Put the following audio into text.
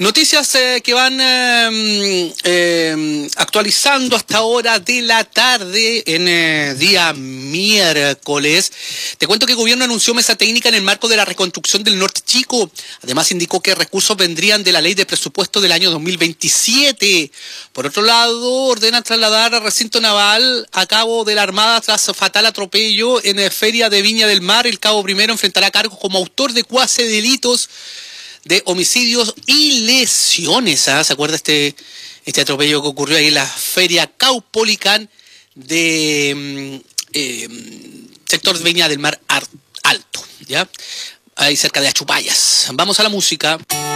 Noticias que van actualizando hasta hora de la tarde en día miércoles. Te cuento que el gobierno anunció mesa técnica en el marco de la reconstrucción del Norte Chico. Además indicó que recursos vendrían de la ley de presupuesto del año 2027. Por otro lado, ordena trasladar al recinto naval a cabo de la Armada tras fatal atropello en Feria de Viña del Mar. El cabo primero enfrentará cargos como autor de cuasi delitos de homicidios y lesiones. ¿Se acuerda este atropello que ocurrió ahí en la Feria Caupolicán de sector Viña del Mar Alto, ¿ya? Ahí cerca de Achupayas. Vamos a la música.